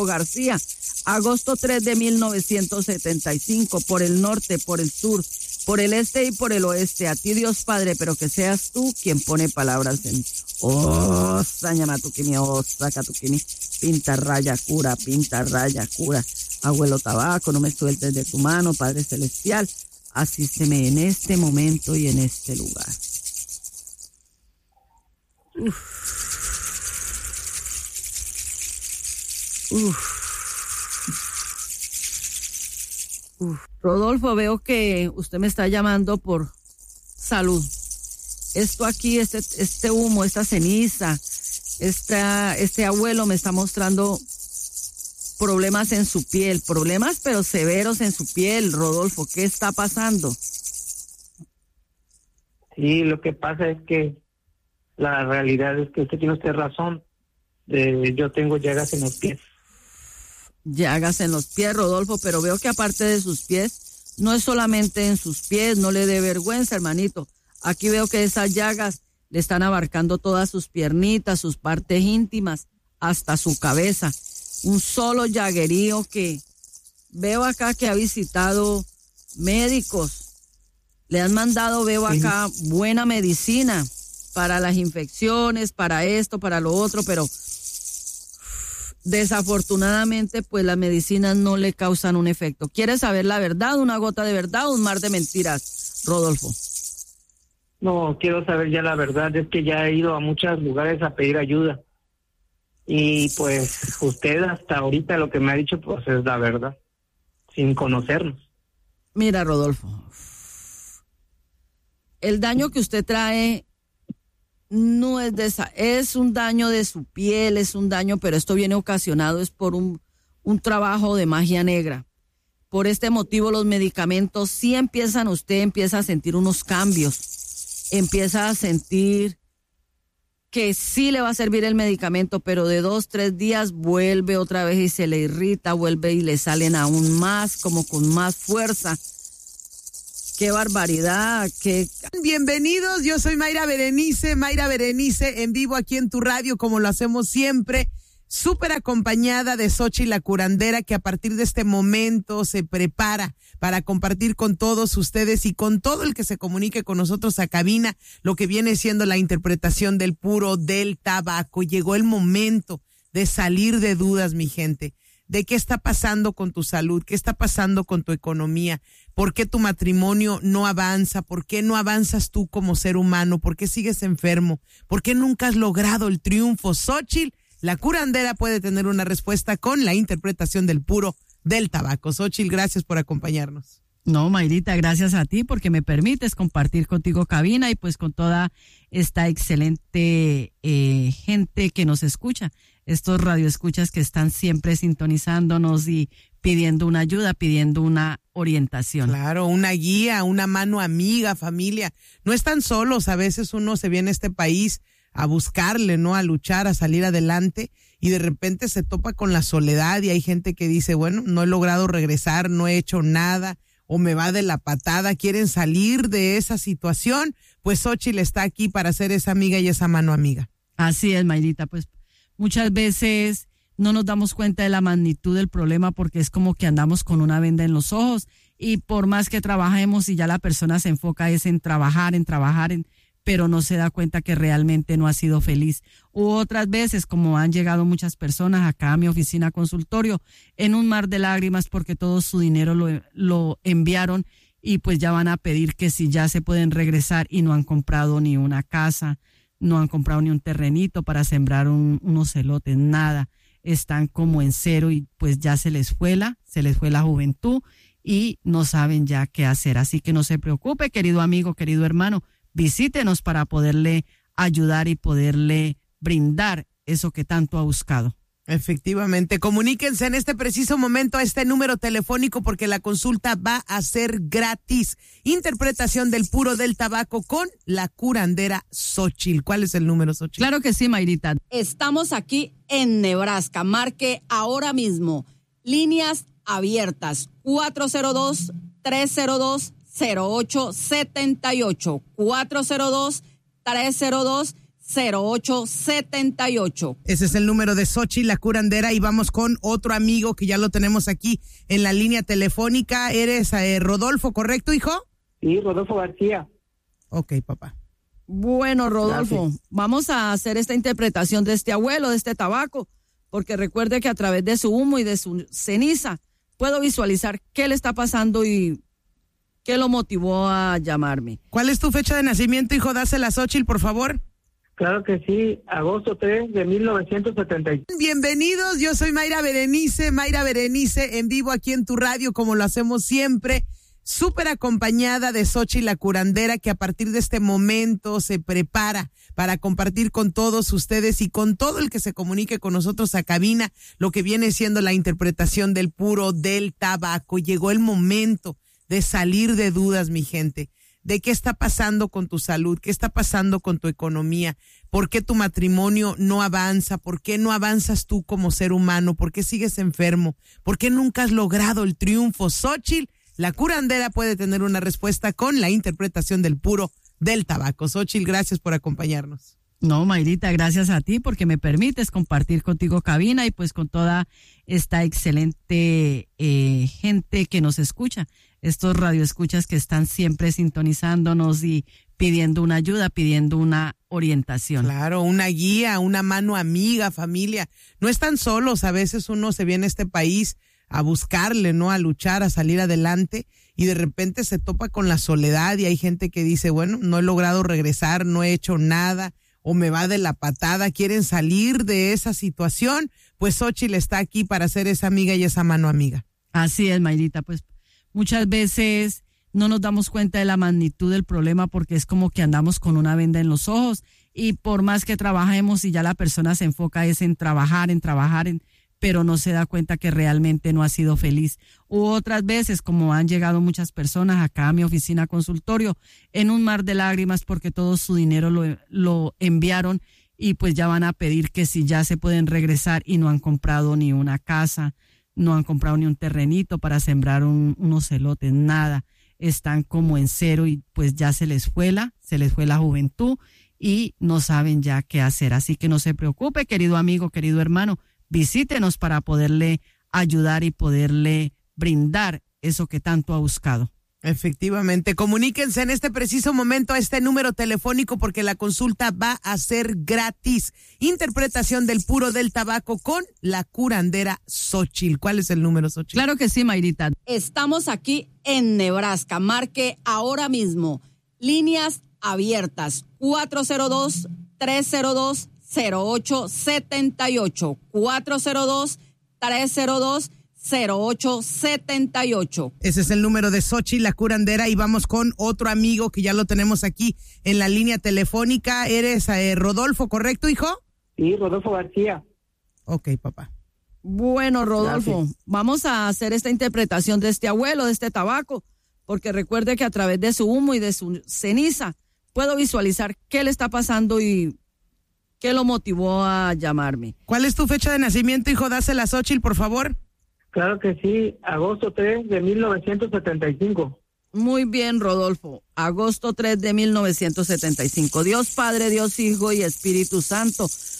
García, agosto 3 de 1975, por el norte, por el sur, por el este y por el oeste. A ti, Dios Padre, pero que seas tú quien pone palabras en Sañamatukimi, Sacatukimi, pinta raya cura, abuelo tabaco, no me sueltes de tu mano, Padre Celestial, asísteme en este momento y en este lugar. Rodolfo, veo que usted me está llamando por salud. Esto aquí, este humo, esta ceniza, este abuelo me está mostrando problemas en su piel, problemas pero severos en su piel. Rodolfo, ¿qué está pasando? Sí, lo que pasa es que la realidad es que usted tiene razón. Yo tengo llagas en los pies. Llagas en los pies, Rodolfo, pero veo que aparte de sus pies, no es solamente en sus pies, no le dé vergüenza, hermanito. Aquí veo que esas llagas le están abarcando todas sus piernitas, sus partes íntimas, hasta su cabeza. Un solo llaguerío que veo acá que ha visitado médicos. Le han mandado, veo acá, buena medicina para las infecciones, para esto, para lo otro, pero desafortunadamente, pues las medicinas no le causan un efecto. ¿Quieres saber la verdad, una gota de verdad o un mar de mentiras, Rodolfo? No, quiero saber ya la verdad. Es que ya he ido a muchos lugares a pedir ayuda. Y pues usted hasta ahorita lo que me ha dicho pues es la verdad, sin conocernos. Mira, Rodolfo, el daño que usted trae no es es un daño de su piel, es un daño, pero esto viene ocasionado es por un trabajo de magia negra. Por este motivo los medicamentos sí usted empieza a sentir unos cambios, empieza a sentir que sí le va a servir el medicamento, pero de 2-3 días vuelve otra vez y se le irrita, vuelve y le salen aún más, como con más fuerza. ¡Qué barbaridad! Bienvenidos, yo soy Mayra Berenice en vivo aquí en tu radio, como lo hacemos siempre, súper acompañada de Xochitl la curandera, que a partir de este momento se prepara para compartir con todos ustedes y con todo el que se comunique con nosotros a cabina lo que viene siendo la interpretación del puro del tabaco. Llegó el momento de salir de dudas, mi gente, de qué está pasando con tu salud, qué está pasando con tu economía, por qué tu matrimonio no avanza, por qué no avanzas tú como ser humano, por qué sigues enfermo, por qué nunca has logrado el triunfo. Xochitl la curandera puede tener una respuesta con la interpretación del puro del tabaco. Xochitl, gracias por acompañarnos. No, Mayrita, gracias a ti porque me permites compartir contigo cabina y pues con toda esta excelente gente que nos escucha, estos radioescuchas que están siempre sintonizándonos y pidiendo una ayuda, pidiendo una orientación. Claro, una guía, una mano amiga, familia. No están solos, a veces uno se viene a este país a buscarle, ¿no? A luchar, a salir adelante y de repente se topa con la soledad y hay gente que dice, bueno, no he logrado regresar, no he hecho nada o me va de la patada, quieren salir de esa situación, pues Xochitl está aquí para ser esa amiga y esa mano amiga. Así es, Mayrita, pues muchas veces no nos damos cuenta de la magnitud del problema porque es como que andamos con una venda en los ojos y por más que trabajemos y ya la persona se enfoca es en trabajar, pero no se da cuenta que realmente no ha sido feliz. U otras veces, como han llegado muchas personas acá a mi oficina consultorio, en un mar de lágrimas porque todo su dinero lo enviaron y pues ya van a pedir que si ya se pueden regresar y no han comprado ni una casa, no han comprado ni un terrenito para sembrar unos elotes, nada. Están como en cero y pues ya se les fue la juventud y no saben ya qué hacer. Así que no se preocupe, querido amigo, querido hermano, visítenos para poderle ayudar y poderle brindar eso que tanto ha buscado. Efectivamente, comuníquense en este preciso momento a este número telefónico porque la consulta va a ser gratis. Interpretación del puro del tabaco con la curandera Xochitl. ¿Cuál es el número, Xochitl? Claro que sí, Mayrita. Estamos aquí en Nebraska. Marque ahora mismo. Líneas abiertas. 402-302-0878. 402-302-0878. 0878. Ese es el número de Xochitl, la curandera, y vamos con otro amigo que ya lo tenemos aquí en la línea telefónica. Eres Rodolfo, ¿correcto, hijo? Sí, Rodolfo García. Ok, papá. Bueno, Rodolfo, Gracias. vamos a hacer esta interpretación de este abuelo, de este tabaco, porque recuerde que a través de su humo y de su ceniza puedo visualizar qué le está pasando y qué lo motivó a llamarme. ¿Cuál es tu fecha de nacimiento, hijo? Dásela a Xochitl, por favor. Claro que sí, agosto 3 de 1975. Bienvenidos, yo soy Mayra Berenice en vivo aquí en tu radio, como lo hacemos siempre, súper acompañada de Xochitl, la curandera, que a partir de este momento se prepara para compartir con todos ustedes y con todo el que se comunique con nosotros a cabina lo que viene siendo la interpretación del puro del tabaco. Llegó el momento de salir de dudas, mi gente, de qué está pasando con tu salud, qué está pasando con tu economía, por qué tu matrimonio no avanza, por qué no avanzas tú como ser humano, por qué sigues enfermo, por qué nunca has logrado el triunfo. Xochitl, la curandera, puede tener una respuesta con la interpretación del puro del tabaco. Xochitl, gracias por acompañarnos. No, Mayrita, gracias a ti porque me permites compartir contigo cabina y pues con toda esta excelente gente que nos escucha, estos radioescuchas que están siempre sintonizándonos y pidiendo una ayuda, pidiendo una orientación. Claro, una guía, una mano amiga, familia. No están solos, a veces uno se viene a este país a buscarle, ¿no? A luchar, a salir adelante y de repente se topa con la soledad y hay gente que dice, bueno, no he logrado regresar, no he hecho nada, o me va de la patada, quieren salir de esa situación, pues Xochitl está aquí para ser esa amiga y esa mano amiga. Así es, Mayrita, pues muchas veces no nos damos cuenta de la magnitud del problema porque es como que andamos con una venda en los ojos y por más que trabajemos y ya la persona se enfoca es en trabajar, pero no se da cuenta que realmente no ha sido feliz. U otras veces, como han llegado muchas personas acá a mi oficina consultorio, en un mar de lágrimas porque todo su dinero lo enviaron y pues ya van a pedir que si ya se pueden regresar y no han comprado ni una casa, no han comprado ni un terrenito para sembrar unos elotes, nada. Están como en cero y pues ya se les fue la juventud y no saben ya qué hacer. Así que no se preocupe, querido amigo, querido hermano, visítenos para poderle ayudar y poderle brindar eso que tanto ha buscado. Efectivamente, comuníquense en este preciso momento a este número telefónico porque la consulta va a ser gratis. Interpretación del puro del tabaco con la curandera Xochitl. ¿Cuál es el número, Xochitl? Claro que sí, Mayrita. Estamos aquí en Nebraska. Marque ahora mismo. Líneas abiertas. 402-302-0878. 402-302-0878. Ese es el número de Xochitl, la curandera, y vamos con otro amigo que ya lo tenemos aquí en la línea telefónica. Eres Rodolfo, ¿correcto, hijo? Sí, Rodolfo García. Ok, papá. Bueno, Rodolfo, Gracias. vamos a hacer esta interpretación de este abuelo, de este tabaco, porque recuerde que a través de su humo y de su ceniza puedo visualizar qué le está pasando y qué lo motivó a llamarme. ¿Cuál es tu fecha de nacimiento, hijo? Dásela a Xochitl, por favor. Claro que sí, agosto 3 de 1975. Muy bien, Rodolfo. Agosto 3 de 1975. Dios Padre, Dios Hijo y Espíritu Santo,